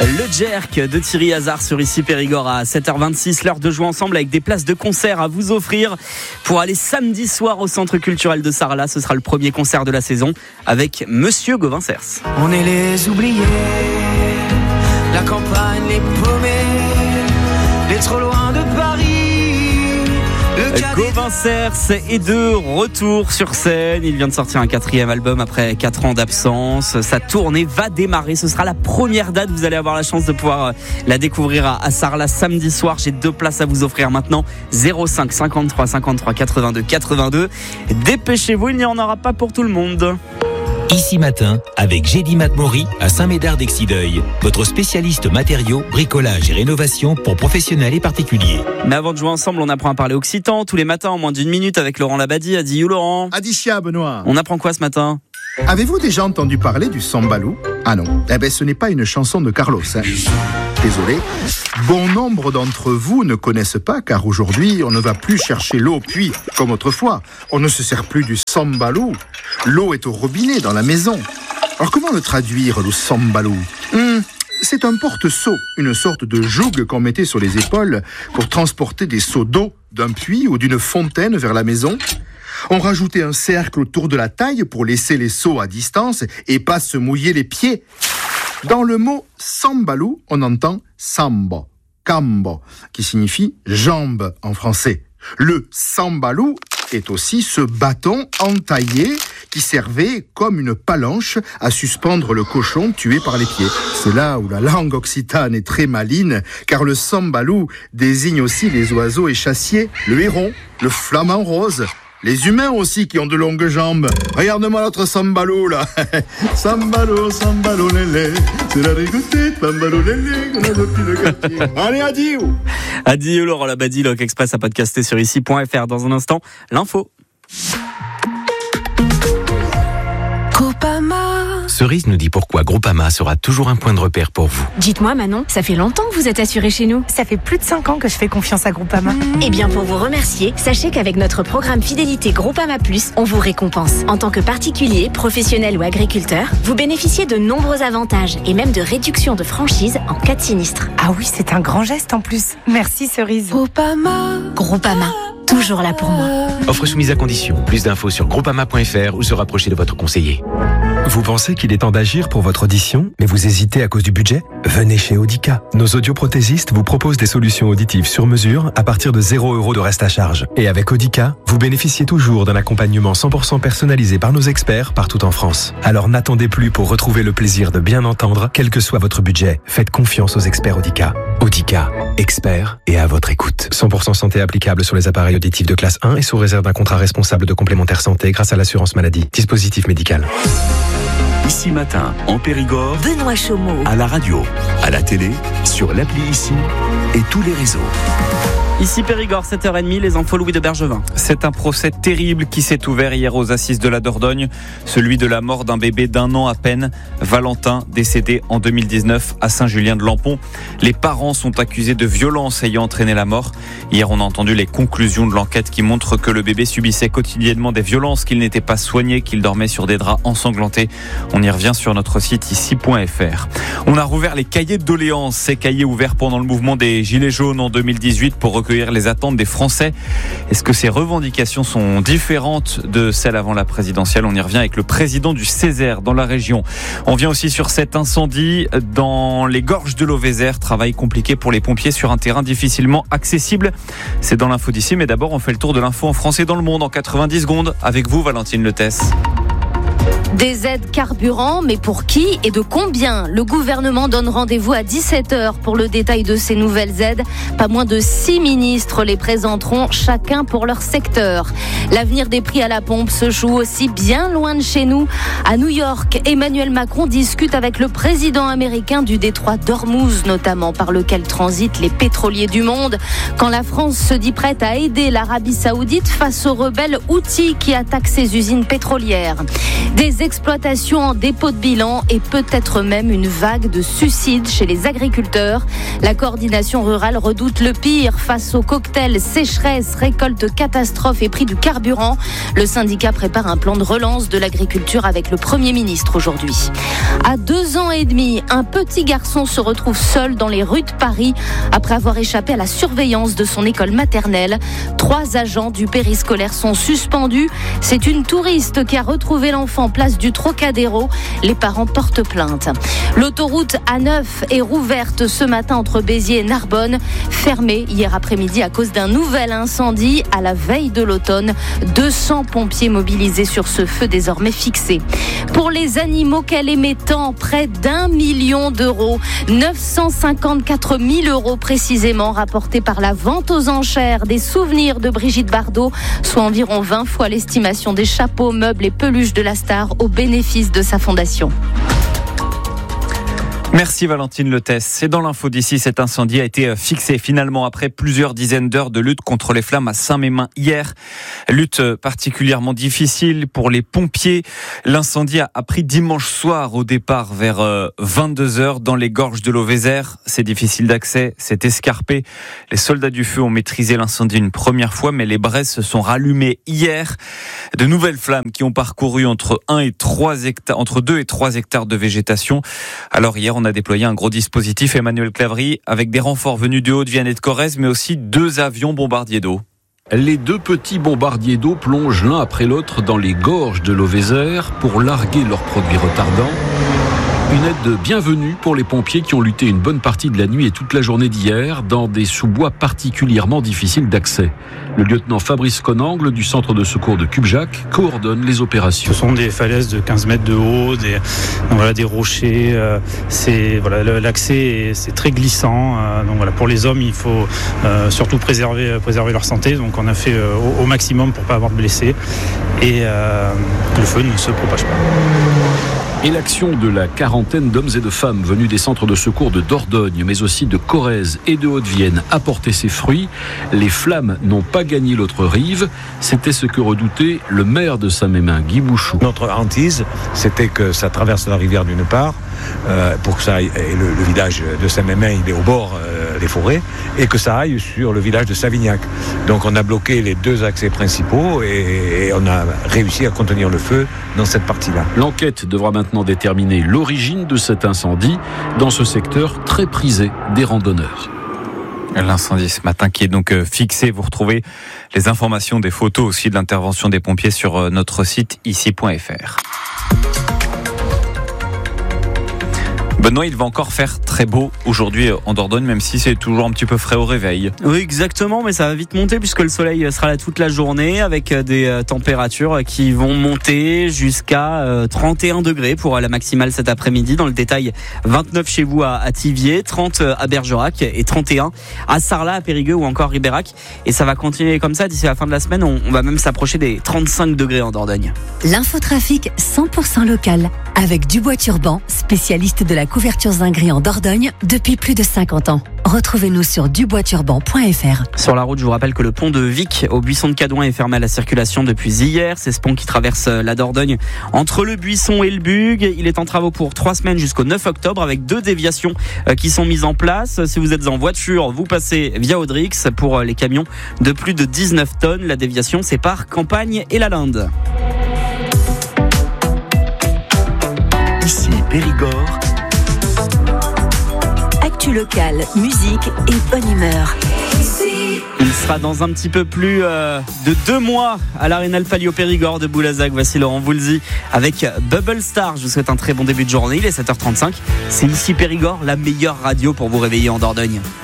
Le Jerk de Thierry Hazard sur Ici Périgord à 7h26, l'heure de jouer ensemble avec des places de concert à vous offrir pour aller samedi soir au Centre culturel de Sarlat. Ce sera le premier concert de la saison avec Monsieur Gauvin-Cers. On est les oubliés, la campagne, les paumés, les trop loin de Paris. Gauvin-Cers est de retour sur scène. Il vient de sortir un 4e album après 4 ans d'absence. Sa tournée va démarrer. Ce sera la première date. Vous allez avoir la chance de pouvoir la découvrir à Sarlat samedi soir. J'ai 2 places à vous offrir maintenant. 05 53 53 82 82. Dépêchez-vous, il n'y en aura pas pour tout le monde. Ici Matin, avec Gédy Matmori à Saint-Médard-d'Exideuil, votre spécialiste matériaux, bricolage et rénovation pour professionnels et particuliers. Mais avant de jouer ensemble, on apprend à parler occitan tous les matins en moins d'1 minute avec Laurent Labadie. Adieu Laurent. Adichia Benoît. On apprend quoi ce matin ? Avez-vous déjà entendu parler du sambalou ? Ah non, ce n'est pas une chanson de Carlos. Désolé. Bon nombre d'entre vous ne connaissent pas car aujourd'hui, on ne va plus chercher l'eau au puits comme autrefois. On ne se sert plus du sambalou. L'eau est au robinet dans la maison. Alors comment le traduire, le sambalou ? C'est un porte-seau, une sorte de joug qu'on mettait sur les épaules pour transporter des seaux d'eau d'un puits ou d'une fontaine vers la maison. On rajoutait un cercle autour de la taille pour laisser les seaux à distance et pas se mouiller les pieds. Dans le mot sambalou, on entend sambo, cambo, qui signifie jambe en français. Le sambalou est aussi ce bâton entaillé qui servait comme une palanche à suspendre le cochon tué par les pieds. C'est là où la langue occitane est très maline, car le sambalou désigne aussi les oiseaux échassiers, le héron, le flamant rose, les humains aussi qui ont de longues jambes. Regarde-moi notre sambalou là. Sambalou, sambalou lélé, c'est la rigoutée, sambalou lélé, qu'on a depuis le quartier. Allez, adieu. Adieu Laurent Labadie, Loc Express à podcaster sur ici.fr. Dans un instant, l'info. Cerise nous dit pourquoi Groupama sera toujours un point de repère pour vous. Dites-moi Manon, ça fait longtemps que vous êtes assurée chez nous. Ça fait plus de 5 ans que je fais confiance à Groupama. Eh bien pour vous remercier, sachez qu'avec notre programme Fidélité Groupama Plus, on vous récompense. En tant que particulier, professionnel ou agriculteur, vous bénéficiez de nombreux avantages et même de réductions de franchise en cas de sinistre. Ah oui, c'est un grand geste en plus. Merci Cerise. Groupama, toujours là pour moi. Offre soumise à condition. Plus d'infos sur groupama.fr ou se rapprocher de votre conseiller. Vous pensez qu'il est temps d'agir pour votre audition, mais vous hésitez à cause du budget ? Venez chez Audica. Nos audioprothésistes vous proposent des solutions auditives sur mesure à partir de 0 € de reste à charge. Et avec Audica, vous bénéficiez toujours d'un accompagnement 100% personnalisé par nos experts partout en France. Alors n'attendez plus pour retrouver le plaisir de bien entendre, quel que soit votre budget. Faites confiance aux experts Audica. Audica, experts et à votre écoute. 100% santé applicable sur les appareils auditifs de classe 1 et sous réserve d'un contrat responsable de complémentaire santé grâce à l'assurance maladie. Dispositif médical. Ici Matin, en Périgord, Benoît Chaumeau. à la radio, à la télé, sur l'appli Ici et tous les réseaux. Ici Périgord, 7h30, les infos Louis de Bergevin. C'est un procès terrible qui s'est ouvert hier aux assises de la Dordogne, celui de la mort d'un bébé d'1 an à peine, Valentin, décédé en 2019 à Saint-Julien-de-Lampont. Les parents sont accusés de violences ayant entraîné la mort. Hier, on a entendu les conclusions de l'enquête qui montrent que le bébé subissait quotidiennement des violences, qu'il n'était pas soigné, qu'il dormait sur des draps ensanglantés. On y revient sur notre site ici.fr. On a rouvert les cahiers de doléances, ces cahiers ouverts pendant le mouvement des Gilets jaunes en 2018 pour recueillir les attentes des Français. Est-ce que ces revendications sont différentes de celles avant la présidentielle ? On y revient avec le président du Césaire dans la région. On vient aussi sur cet incendie dans les gorges de l'Auvézère. Travail compliqué pour les pompiers sur un terrain difficilement accessible. C'est dans l'info d'ici, mais d'abord on fait le tour de l'info en France et dans le monde en 90 secondes. Avec vous, Valentine Letès. Des aides carburant, mais pour qui et de combien ? Le gouvernement donne rendez-vous à 17h pour le détail de ces nouvelles aides. Pas moins de 6 ministres les présenteront, chacun pour leur secteur. L'avenir des prix à la pompe se joue aussi bien loin de chez nous. À New York, Emmanuel Macron discute avec le président américain du détroit d'Ormuz, notamment par lequel transitent les pétroliers du monde. Quand la France se dit prête à aider l'Arabie Saoudite face aux rebelles Houthis qui attaquent ses usines pétrolières. Des exploitations en dépôt de bilan et peut-être même une vague de suicides chez les agriculteurs. La coordination rurale redoute le pire face au cocktail sécheresse, récolte catastrophe et prix du carburant. Le syndicat prépare un plan de relance de l'agriculture avec le Premier ministre aujourd'hui. À 2 ans et demi, un petit garçon se retrouve seul dans les rues de Paris après avoir échappé à la surveillance de son école maternelle. 3 agents du périscolaire sont suspendus. C'est une touriste qui a retrouvé l'enfant place du Trocadéro. Les parents portent plainte. L'autoroute A9 est rouverte ce matin entre Béziers et Narbonne, fermée hier après-midi à cause d'un nouvel incendie à la veille de l'automne. 200 pompiers mobilisés sur ce feu désormais fixé. Pour les animaux qu'elle aimait tant, près d'1 million d'euros, 954 000 euros précisément rapportés par la vente aux enchères des souvenirs de Brigitte Bardot, soit environ 20 fois l'estimation des chapeaux, meubles et peluches de la star au bénéfice de sa fondation. Merci Valentine Letès. Et dans l'info d'ici, cet incendie a été fixé finalement après plusieurs dizaines d'heures de lutte contre les flammes à Saint-Mémin hier. Lutte particulièrement difficile pour les pompiers. L'incendie a pris dimanche soir au départ vers 22h dans les gorges de l'Auvézère. C'est difficile d'accès, c'est escarpé. Les soldats du feu ont maîtrisé l'incendie une première fois, mais les braises se sont rallumées hier. De nouvelles flammes qui ont parcouru entre 2 et 3 hectares de végétation. Alors hier, on a déployé un gros dispositif, Emmanuel Clavry, avec des renforts venus de Haute-Vienne et de Corrèze, mais aussi 2 avions bombardiers d'eau. Les 2 petits bombardiers d'eau plongent l'un après l'autre dans les gorges de l'Auvézère pour larguer leurs produits retardants. Une aide bienvenue pour les pompiers qui ont lutté une bonne partie de la nuit et toute la journée d'hier dans des sous-bois particulièrement difficiles d'accès. Le lieutenant Fabrice Conangle du centre de secours de Cubjac coordonne les opérations. Ce sont des falaises de 15 mètres de haut, des rochers. L'accès c'est très glissant. Pour les hommes, il faut surtout préserver leur santé. Donc on a fait au maximum pour ne pas avoir de blessés. Et le feu ne se propage pas. Et l'action de la quarantaine d'hommes et de femmes venus des centres de secours de Dordogne, mais aussi de Corrèze et de Haute-Vienne, a porté ses fruits. Les flammes n'ont pas gagné l'autre rive. C'était ce que redoutait le maire de Saint-Mémin, Guy Bouchou. Notre hantise, c'était que ça traverse la rivière d'une part, pour que ça aille, et le village de Saint-Mémin, il est au bord des forêts, et que ça aille sur le village de Savignac. Donc on a bloqué les 2 accès principaux et on a réussi à contenir le feu dans cette partie-là. L'enquête devra maintenant déterminer l'origine de cet incendie dans ce secteur très prisé des randonneurs. L'incendie ce matin qui est donc fixé. Vous retrouvez les informations, des photos aussi de l'intervention des pompiers sur notre site ici.fr. Benoît, il va encore faire très beau aujourd'hui en Dordogne, même si c'est toujours un petit peu frais au réveil. Oui, exactement, mais ça va vite monter puisque le soleil sera là toute la journée avec des températures qui vont monter jusqu'à 31 degrés pour la maximale cet après-midi. Dans le détail, 29 chez vous à Thiviers, 30 à Bergerac et 31 à Sarlat, à Périgueux ou encore Ribérac. Et ça va continuer comme ça d'ici la fin de la semaine. On va même s'approcher des 35 degrés en Dordogne. L'infotrafic 100% local avec Dubois Turban, spécialiste de la couverture zinguerie en Dordogne depuis plus de 50 ans. Retrouvez-nous sur duboisturban.fr. Sur la route, je vous rappelle que le pont de Vic au Buisson de Cadouin est fermé à la circulation depuis hier. C'est ce pont qui traverse la Dordogne entre le Buisson et le Bug. Il est en travaux pour 3 semaines jusqu'au 9 octobre avec 2 déviations qui sont mises en place. Si vous êtes en voiture, vous passez via Audrix. Pour les camions de plus de 19 tonnes, la déviation sépare Campagne et la Linde. Ici Périgord. Actu locale, musique et bonne humeur. Il sera dans un petit peu plus de 2 mois à l'Arénal Palio Périgord de Boulazac. Voici Laurent Voulzy avec Bubble Star. Je vous souhaite un très bon début de journée. Il est 7h35. C'est ici Périgord, la meilleure radio pour vous réveiller en Dordogne.